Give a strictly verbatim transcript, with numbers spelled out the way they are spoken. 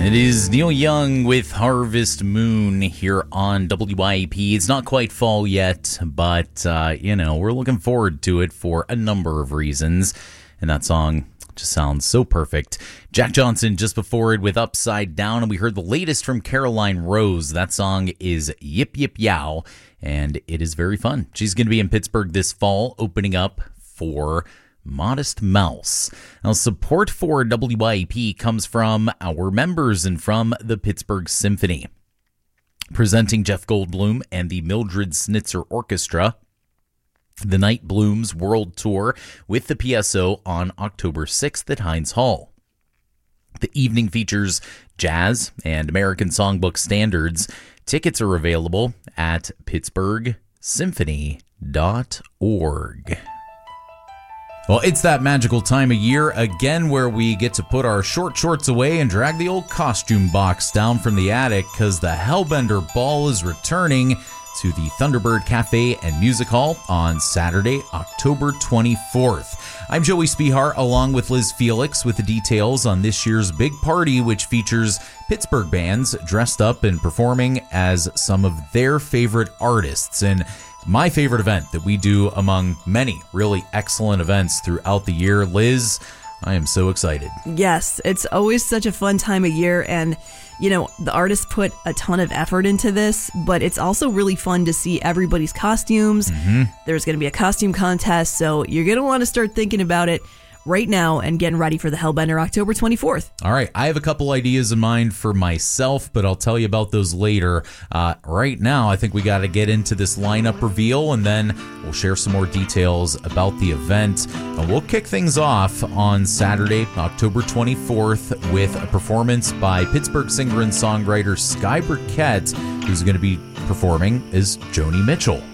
It is Neil Young with Harvest Moon here on W I A P. It's not quite fall yet, but, uh, you know, we're looking forward to it for a number of reasons. And that song just sounds so perfect. Jack Johnson just before it with Upside Down, and we heard the latest from Caroline Rose. That song is Yip Yip Yow, and it is very fun. She's going to be in Pittsburgh this fall, opening up for Modest Mouse. Now, support for W I A P comes from our members and from the Pittsburgh Symphony. Presenting Jeff Goldblum and the Mildred Snitzer Orchestra, the Night Blooms World Tour with the P S O on October sixth at Heinz Hall. The evening features jazz and American Songbook standards. Tickets are available at pittsburgh symphony dot org. Well, it's that magical time of year again where we get to put our short shorts away and drag the old costume box down from the attic because the Hellbender Ball is returning to the Thunderbird Cafe and Music Hall on Saturday, October twenty-fourth. I'm Joey Spihar along with Liz Felix with the details on this year's big party, which features Pittsburgh bands dressed up and performing as some of their favorite artists. And my favorite event that we do among many really excellent events throughout the year. Liz, I am so excited. Yes, it's always such a fun time of year, and you know, the artists put a ton of effort into this, but it's also really fun to see everybody's costumes. Mm-hmm. There's going to be a costume contest, so you're going to want to start thinking about it right now and getting ready for the Hellbender October twenty-fourth. All right, I have a couple ideas in mind for myself, but I'll tell you about those later. Uh, right now, I think we got to get into this lineup reveal, and then we'll share some more details about the event. And we'll kick things off on Saturday, October twenty-fourth, with a performance by Pittsburgh singer and songwriter Skye Burkett, who's going to be performing as Joni Mitchell.